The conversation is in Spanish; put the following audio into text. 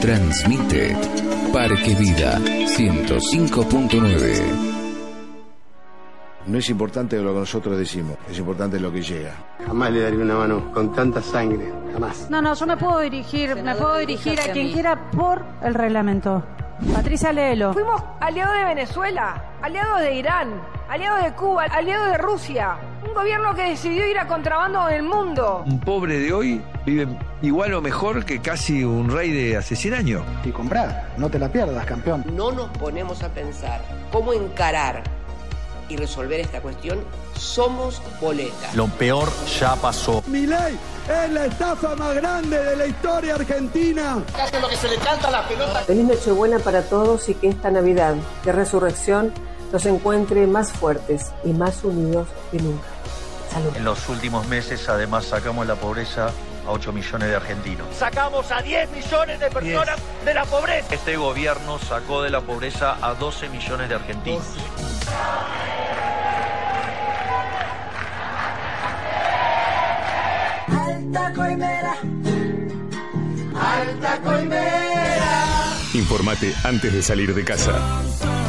Transmite Parque Vida 105.9. No es importante lo que nosotros decimos, es importante lo que llega. Jamás le daría una mano con tanta sangre, jamás. No, yo me puedo dirigir a quien quiera por el reglamento. Patricia, léelo. Fuimos aliados de Venezuela, aliados de Irán, aliados de Cuba, aliados de Rusia. Un gobierno que decidió ir a contrabando en el mundo. Un pobre de hoy vive igual o mejor que casi un rey de hace 100 años. Y comprar, no te la pierdas, campeón. No nos ponemos a pensar cómo encarar y resolver esta cuestión, somos boletas. Lo peor ya pasó. Milei es la estafa más grande de la historia argentina. Hace lo que se le canta a la pelota. Feliz Nochebuena para todos y que esta Navidad de resurrección nos encuentre más fuertes y más unidos que nunca. Salud. En los últimos meses, además, sacamos la pobreza a 8 millones de argentinos. Sacamos a 10 millones de personas de la pobreza. Este gobierno sacó de la pobreza a 12 millones de argentinos. Alta Coimera, Alta Coimera. Informate antes de salir de casa.